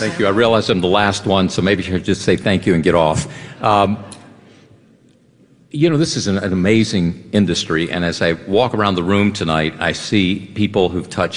Thank you. I realize I'm the last one, so maybe I should just say thank you and get off. This is an amazing industry, and as I walk around the room tonight, I see people who've touched